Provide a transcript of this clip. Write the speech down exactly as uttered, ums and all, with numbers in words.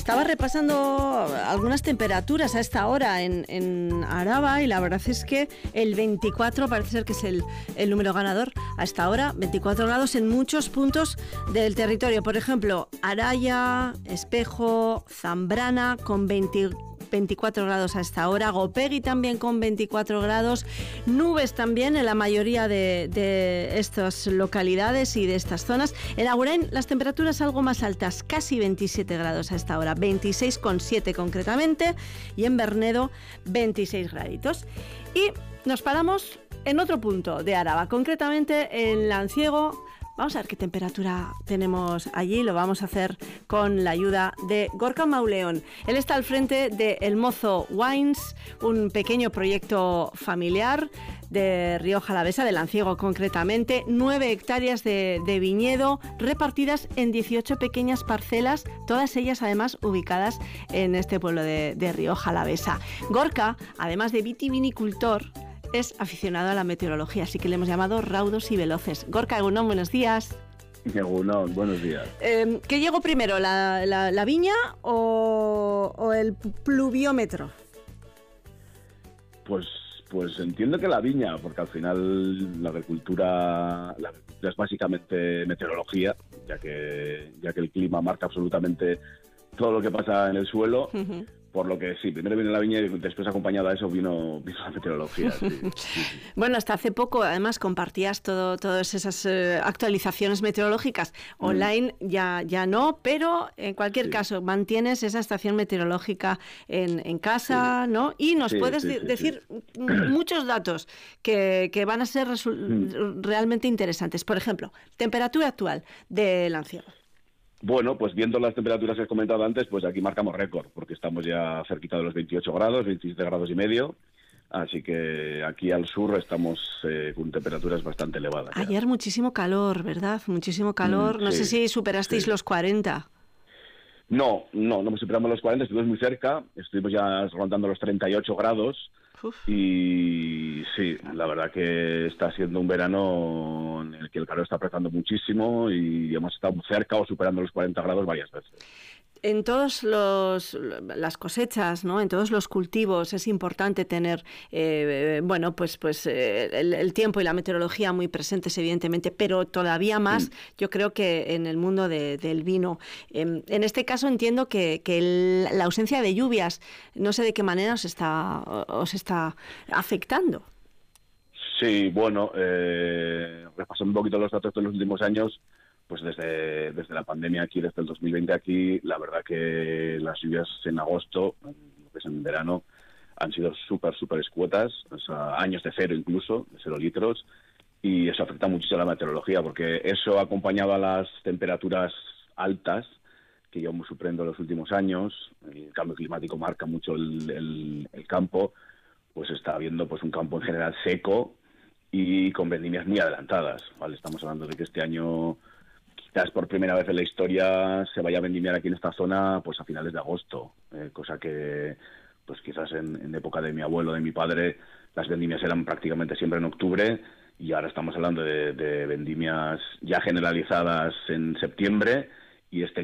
estaba repasando algunas temperaturas a esta hora en, en Araba y la verdad es que el veinticuatro parece ser que es el, el número ganador a esta hora, veinticuatro grados en muchos puntos del territorio. Por ejemplo, Araya, Espejo, Zambrana con veinte, veinticuatro grados a esta hora, Gopegui también con veinticuatro grados, nubes también en la mayoría de, de estas localidades y de estas zonas. En Agurain las temperaturas algo más altas, casi veintisiete grados a esta hora, veintiséis coma siete concretamente, y en Bernedo veintiséis graditos. Y nos paramos en otro punto de Araba, concretamente en Lanciego. Vamos a ver qué temperatura tenemos allí. Lo vamos a hacer con la ayuda de Gorka Mauleón. Él está al frente de El Mozo Wines, un pequeño proyecto familiar de Rioja Alavesa, de Lanciego concretamente. Nueve hectáreas de, de viñedo repartidas en dieciocho pequeñas parcelas, todas ellas además ubicadas en este pueblo de, de Rioja Alavesa. Gorka, además de vitivinicultor, es aficionado a la meteorología, así que le hemos llamado Raudos y Veloces. Gorka Egunon, buenos días. Egunon, buenos días. Eh, ¿Qué llegó primero, la, la, la viña o, o el pluviómetro? Pues, pues entiendo que la viña, porque al final la agricultura, la agricultura es básicamente meteorología, ya que, ya que el clima marca absolutamente todo lo que pasa en el suelo. Uh-huh. Por lo que sí, primero vino la viña y después acompañado a eso vino, vino la meteorología. Sí, sí, sí. Bueno, hasta hace poco además compartías todo, todas esas eh, actualizaciones meteorológicas online, mm. ya, ya no, pero en cualquier sí. caso mantienes esa estación meteorológica en, en casa, sí. ¿no? Y nos sí, puedes sí, sí, decir sí. muchos datos que, que van a ser resu- mm. realmente interesantes. Por ejemplo, temperatura actual de Lanciego. Bueno, pues viendo las temperaturas que he comentado antes, pues aquí marcamos récord, porque estamos ya cerquita de los veintiocho grados, veintisiete grados y medio, así que aquí al sur estamos eh, con temperaturas bastante elevadas. Ayer ya. Muchísimo calor, ¿verdad? Muchísimo calor, mm, no sí, sé si superasteis sí. los cuarenta. No, no, no superamos los cuarenta, estuvimos muy cerca, estuvimos ya rondando los treinta y ocho grados. Uf. Y sí, la verdad que está siendo un verano en el que el calor está apretando muchísimo y hemos estado cerca o superando los cuarenta grados varias veces. En todas las cosechas, ¿no? En todos los cultivos es importante tener, eh, bueno, pues, pues eh, el, el tiempo y la meteorología muy presentes, evidentemente, pero todavía más, mm. yo creo que en el mundo de, del vino. Eh, en este caso entiendo que, que el, la ausencia de lluvias, no sé de qué manera os está, os está afectando. Sí, bueno, eh, repasando un poquito los datos de los últimos años, pues desde, desde la pandemia aquí, desde el dos mil veinte aquí, la verdad que las lluvias en agosto, lo que es en verano, han sido súper, súper escuetas, o sea, años de cero incluso, de cero litros, y eso afecta muchísimo a la meteorología, porque eso acompañado a las temperaturas altas que llevamos sufriendo los últimos años, el cambio climático marca mucho el, el, el campo, pues está habiendo pues un campo en general seco y con vendimias muy adelantadas, ¿vale? Estamos hablando de que este año quizás por primera vez en la historia se vaya a vendimiar aquí en esta zona pues a finales de agosto, eh, cosa que pues quizás en, en época de mi abuelo, de mi padre, las vendimias eran prácticamente siempre en octubre y ahora estamos hablando de, de vendimias ya generalizadas en septiembre y este